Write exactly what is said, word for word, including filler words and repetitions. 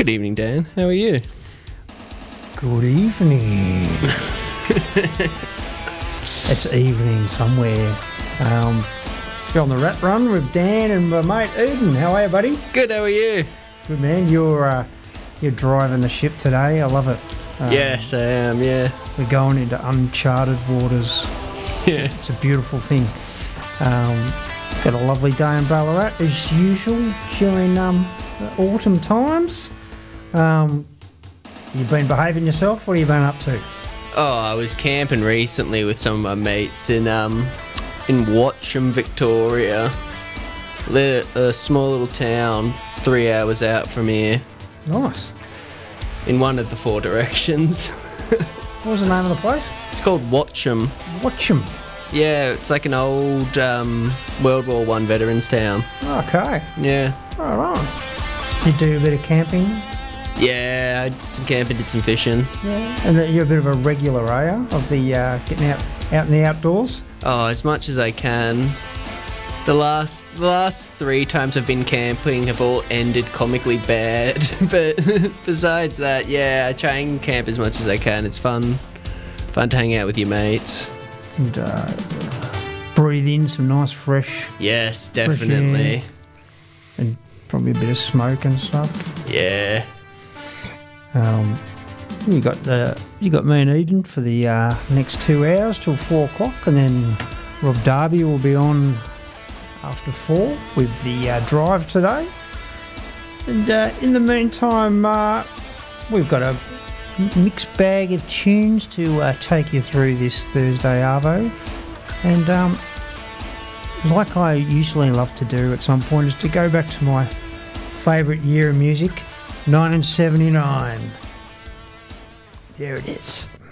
Good evening, Dan. How are you? Good evening. It's evening somewhere. Um, you're on the rat run with Dan and my mate Eden. How are you, buddy? Good, how are you? Good, man. You're uh, you're driving the ship today. I love it. Um, Yes, I am, yeah. We're going into uncharted waters. Yeah. It's a beautiful thing. Um, got a lovely day in Ballarat as usual during um, the autumn times. Um, you've been behaving yourself? What have you been up to? Oh, I was camping recently with some of my mates in um in Watcham, Victoria. Li- A small little town, three hours out from here, Nice. in one of the four directions. What was the name of the place? It's called Watcham. Watcham. Yeah, it's like an old um, World War One veterans town. Okay. Yeah. Right on. You do a bit of camping? Yeah, I did some camping, did some fishing. Yeah. And that you're a bit of a regular, are you, of the uh, getting out out in the outdoors? Oh, as much as I can. The last the last three times I've been camping have all ended comically bad. But besides that, yeah, I try and camp as much as I can. It's fun. Fun to hang out with your mates. And uh, breathe in some nice fresh, Yes, definitely. and probably a bit of smoke and stuff. Yeah. Um, you got the you got me and Eden for the uh, next two hours till four o'clock, and then Rob Darby will be on after four with the uh, drive today. And uh, in the meantime, uh, we've got a mixed bag of tunes to uh, take you through this Thursday arvo. And um, like I usually love to do at some point, is to go back to my favourite year of music, nineteen seventy-nine. There it is.